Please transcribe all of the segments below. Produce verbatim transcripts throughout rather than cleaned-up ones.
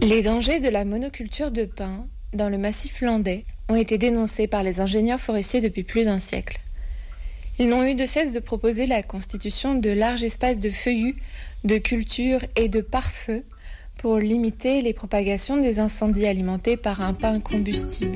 Les dangers de la monoculture de pins dans le massif landais ont été dénoncés par les ingénieurs forestiers depuis plus d'un siècle. Ils n'ont eu de cesse de proposer la constitution de larges espaces de feuillus, de cultures et de pare-feu pour limiter les propagations des incendies alimentés par un pin combustible.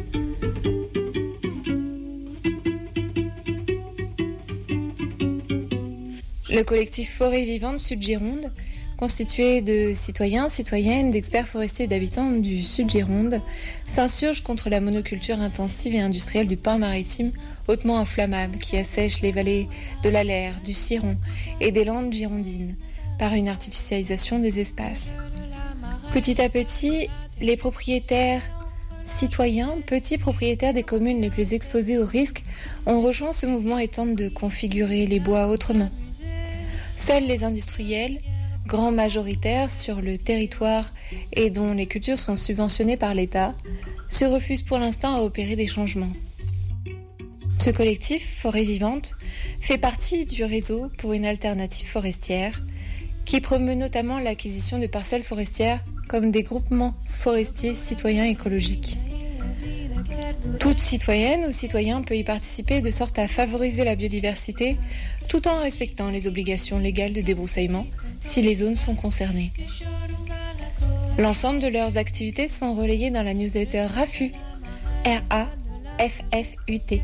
Le collectif Forêt Vivante Sud-Gironde, constitué de citoyens, citoyennes, d'experts forestiers et d'habitants du Sud-Gironde, s'insurge contre la monoculture intensive et industrielle du pin maritime hautement inflammable qui assèche les vallées de l'Aller, du Ciron et des Landes girondines par une artificialisation des espaces. Petit à petit, les propriétaires citoyens, petits propriétaires des communes les plus exposées au risque, ont rejoint ce mouvement et tentent de configurer les bois autrement. Seuls les industriels, grands majoritaires sur le territoire et dont les cultures sont subventionnées par l'État, se refusent pour l'instant à opérer des changements. Ce collectif, Forêt Vivante, fait partie du réseau pour une alternative forestière qui promeut notamment l'acquisition de parcelles forestières comme des groupements forestiers citoyens écologiques. Toute citoyenne ou citoyen peut y participer de sorte à favoriser la biodiversité tout en respectant les obligations légales de débroussaillement si les zones sont concernées. L'ensemble de leurs activités sont relayées dans la newsletter RAFFUT, R A F F U T.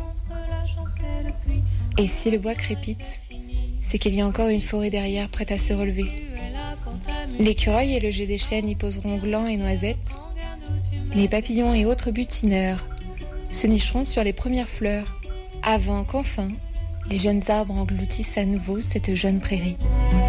Et si le bois crépite, c'est qu'il y a encore une forêt derrière prête à se relever. L'écureuil et le jet des chênes y poseront glands et noisettes. Les papillons et autres butineurs se nicheront sur les premières fleurs, avant qu'enfin les jeunes arbres engloutissent à nouveau cette jeune prairie.